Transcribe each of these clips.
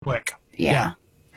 quick. Yeah.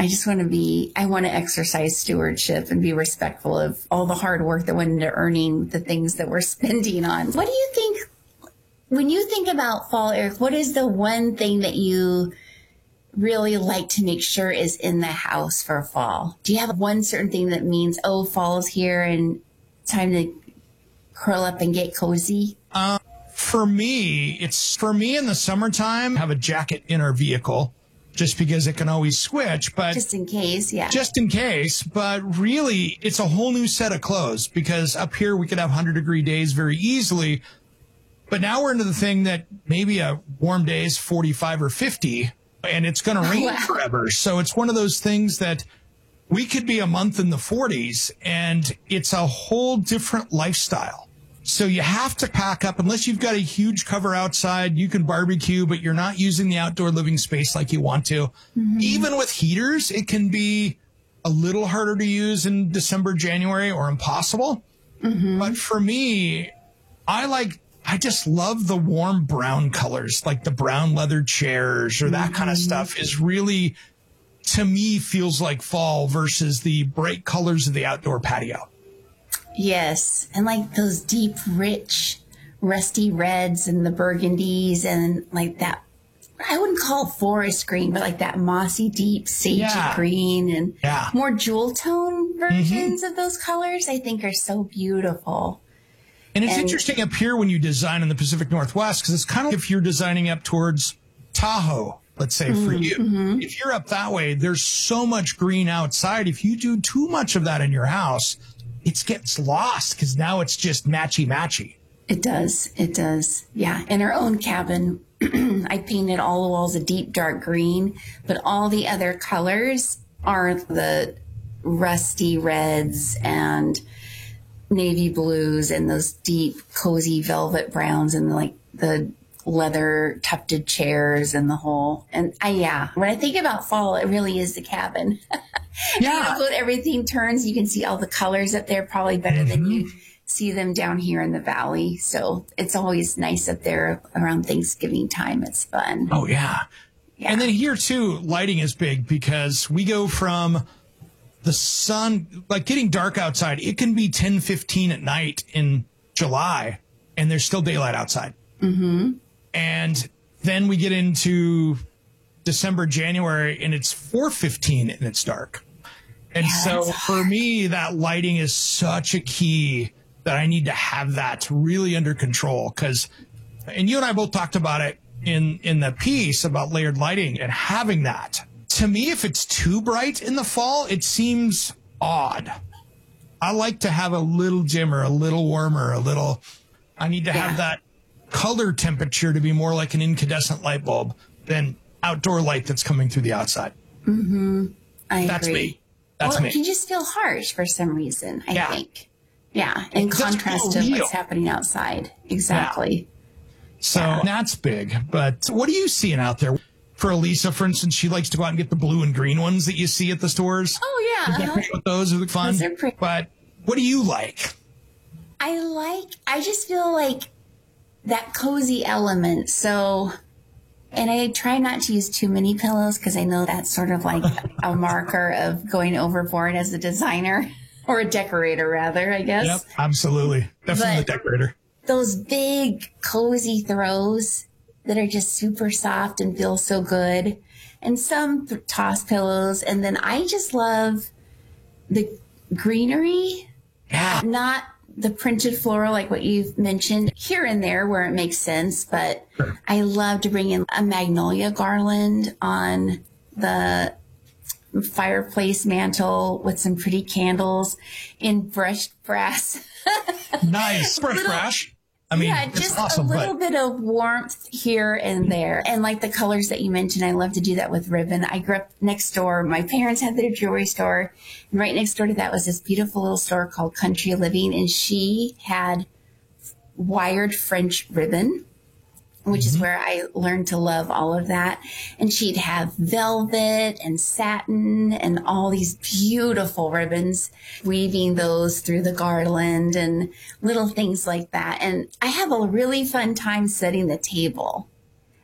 I want to exercise stewardship and be respectful of all the hard work that went into earning the things that we're spending on. What do you think, when you think about fall, Eric, what is the one thing that you really like to make sure is in the house for fall? Do you have one certain thing that means, oh, fall's here and time to curl up and get cozy? For me in the summertime, have a jacket in our vehicle just because it can always switch, but just in case. Yeah. Just in case. But really it's a whole new set of clothes, because up here we could have 100-degree days very easily. But now we're into the thing that maybe a warm day is 45 or 50 and it's going to rain forever. So it's one of those things that we could be a month in the 40s and it's a whole different lifestyle. So you have to pack up. Unless you've got a huge cover outside, you can barbecue, but you're not using the outdoor living space like you want to. Mm-hmm. Even with heaters, it can be a little harder to use in December, January, or impossible. Mm-hmm. But for me, I just love the warm brown colors, like the brown leather chairs or that kind of stuff is really, to me, feels like fall versus the bright colors of the outdoor patio. Yes. And like those deep, rich, rusty reds and the burgundies and like that, I wouldn't call it forest green, but like that mossy, deep, sagey green and more jewel tone versions of those colors, I think are so beautiful. And it's interesting up here when you design in the Pacific Northwest, because it's kind of if you're designing up towards Tahoe, let's say for you. Mm-hmm. If you're up that way, there's so much green outside. If you do too much of that in your house, it gets lost because now it's just matchy-matchy. It does. It does. Yeah. In our own cabin, I painted all the walls a deep dark green, but all the other colors are the rusty reds and navy blues and those deep, cozy velvet browns and like the leather tufted chairs and the whole. And when I think about fall, it really is the cabin. Yeah. When everything turns, you can see all the colors up there probably better than you see them down here in the valley. So it's always nice up there around Thanksgiving time. It's fun. Oh, yeah. And then here, too, lighting is big because we go from the sun, like getting dark outside. It can be 10:15 at night in July, and there's still daylight outside. Mm-hmm. And then we get into December, January, and it's 4:15 and it's dark. And so for me, that lighting is such a key that I need to have that really under control. And you and I both talked about it in the piece about layered lighting and having that. To me, if it's too bright in the fall, it seems odd. I like to have a little dimmer, a little warmer, I need to have that color temperature to be more like an incandescent light bulb than outdoor light that's coming through the outside. Mm-hmm. That's agree. Me. That's me. It can just feel harsh for some reason, I think. Yeah. In contrast to what's happening outside. Exactly. Yeah. So that's big. But what are you seeing out there? For Elisa, for instance, she likes to go out and get the blue and green ones that you see at the stores. Oh, yeah. With those are fun. Those are pretty. But what do you like? I just feel like that cozy element. So, and I try not to use too many pillows because I know that's sort of like a marker of going overboard as a designer or a decorator, rather, I guess. Yep, absolutely. Definitely the decorator. Those big cozy throws that are just super soft and feel so good. And some toss pillows. And then I just love the greenery. Yeah. Not the printed floral like what you've mentioned, here and there where it makes sense. But I love to bring in a magnolia garland on the fireplace mantle with some pretty candles in brushed brass. Nice. Brushed brass. I mean, just awesome, a little bit of warmth here and there. And like the colors that you mentioned, I love to do that with ribbon. I grew up next door. My parents had their jewelry store. And right next door to that was this beautiful little store called Country Living. And she had wired French ribbon, which is where I learned to love all of that. And she'd have velvet and satin and all these beautiful ribbons, weaving those through the garland and little things like that. And I have a really fun time setting the table.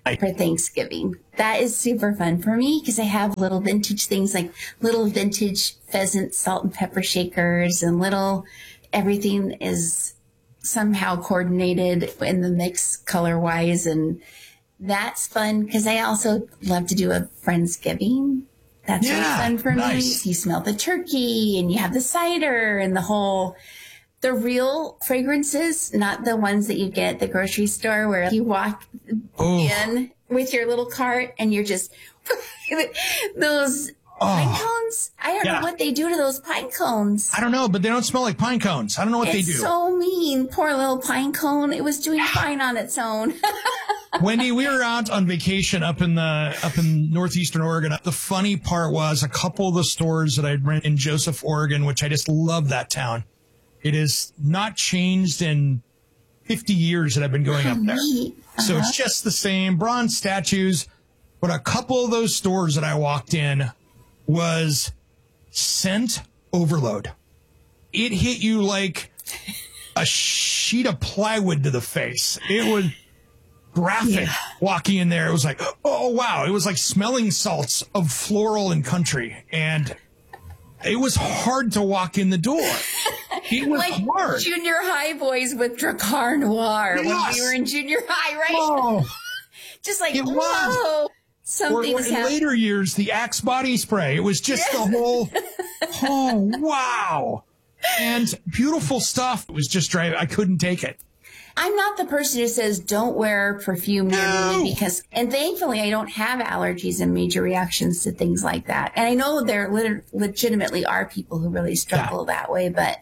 for Thanksgiving. That is super fun for me because I have little vintage things like little vintage pheasant salt and pepper shakers and everything is somehow coordinated in the mix color wise. And that's fun because I also love to do a Friendsgiving. That's really fun for me. You smell the turkey and you have the cider and the real fragrances, not the ones that you get at the grocery store where you walk in with your little cart and you're just those pine cones. I don't know what they do to those pine cones. I don't know, but they don't smell like pine cones. I don't know what they do. It's so mean. Poor little pine cone. It was doing fine on its own. Wendy, we were out on vacation up in northeastern Oregon. The funny part was a couple of the stores that I'd rent in Joseph, Oregon, which I just love that town. It has not changed in 50 years that I've been going up there. So it's just the same bronze statues. But a couple of those stores that I walked in was scent overload. It hit you like a sheet of plywood to the face. It was graphic walking in there. It was like, oh, wow. It was like smelling salts of floral and country. And it was hard to walk in the door. It was like hard. Junior high boys with Drakkar Noir when we were in junior high, right? Oh, just like, it whoa. was. Something's in later years, the Axe body spray. It was just the whole, oh, wow. And beautiful stuff. It was just driving. I couldn't take it. I'm not the person who says don't wear perfume near me and thankfully I don't have allergies and major reactions to things like that. And I know there legitimately are people who really struggle that way, but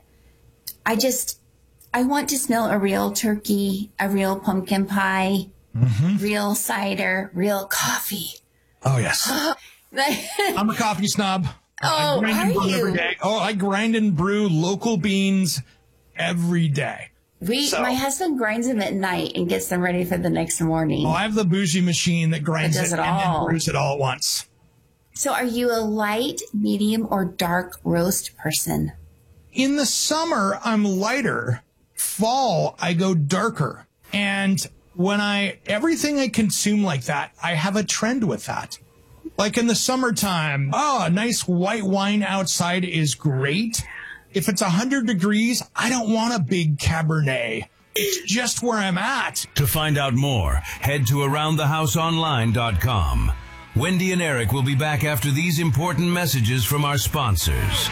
I want to smell a real turkey, a real pumpkin pie, real cider, real coffee. Oh, yes. I'm a coffee snob. Oh, are you? Every day. Oh, I grind and brew local beans every day. My husband grinds them at night and gets them ready for the next morning. Oh, I have the bougie machine that grinds it and brews it all at once. So are you a light, medium, or dark roast person? In the summer, I'm lighter. Fall, I go darker. And when everything I consume like that, I have a trend with that. Like in the summertime, a nice white wine outside is great. If it's 100 degrees, I don't want a big Cabernet. It's just where I'm at. To find out more, head to AroundTheHouseOnline.com. Wendy and Eric will be back after these important messages from our sponsors.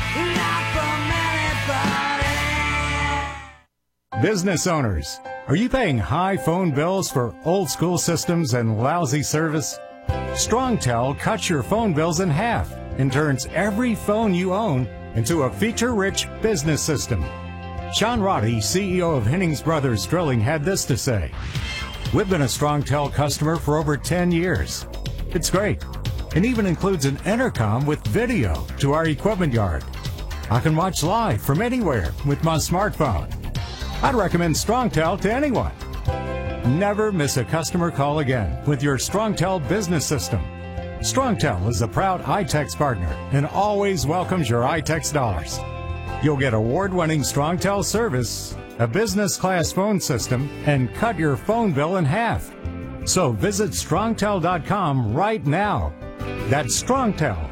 Business owners, are you paying high phone bills for old school systems and lousy service? StrongTel cuts your phone bills in half and turns every phone you own into a feature-rich business system. Sean Roddy, CEO of Hennings Brothers Drilling, had this to say. We've been a StrongTel customer for over 10 years. It's great. It even includes an intercom with video to our equipment yard. I can watch live from anywhere with my smartphone. I'd recommend StrongTel to anyone. Never miss a customer call again with your StrongTel business system. StrongTel is a proud iTex partner and always welcomes your iTex dollars. You'll get award-winning StrongTel service, a business-class phone system, and cut your phone bill in half. So visit StrongTel.com right now. That's StrongTel,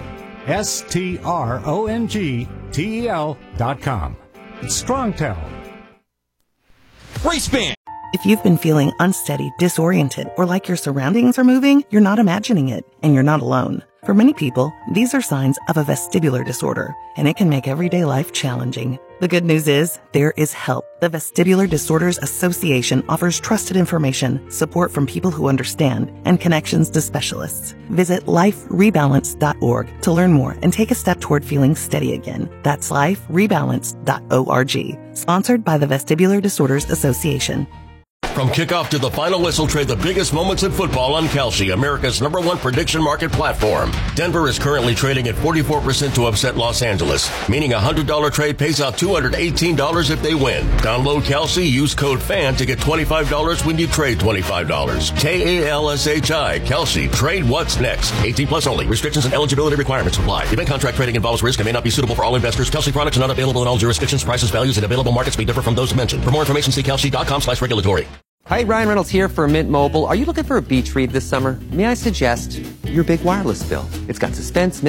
StrongTel.com. StrongTel. Race Band. If you've been feeling unsteady, disoriented, or like your surroundings are moving, you're not imagining it, and you're not alone. For many people, these are signs of a vestibular disorder, and it can make everyday life challenging. The good news is, there is help. The Vestibular Disorders Association offers trusted information, support from people who understand, and connections to specialists. Visit liferebalance.org to learn more and take a step toward feeling steady again. That's liferebalance.org. Sponsored by the Vestibular Disorders Association. From kickoff to the final whistle, trade the biggest moments in football on Kalshi, America's #1 prediction market platform. Denver is currently trading at 44% to upset Los Angeles, meaning a $100 trade pays out $218 if they win. Download Kalshi, use code FAN to get $25 when you trade $25. KALSHI, Kalshi, trade what's next. 18 plus only. Restrictions and eligibility requirements apply. Event contract trading involves risk and may not be suitable for all investors. Kalshi products are not available in all jurisdictions. Prices, values, and available markets may differ from those mentioned. For more information, see kalshi.com/regulatory. Hi, Ryan Reynolds here for Mint Mobile. Are you looking for a beach read this summer? May I suggest your big wireless bill? It's got suspense,